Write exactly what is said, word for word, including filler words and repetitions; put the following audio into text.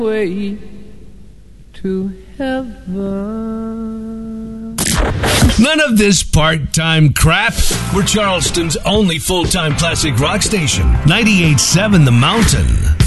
way to heaven. None of this part-time crap. We're Charleston's only full-time classic rock station. ninety-eight point seven The Mountain.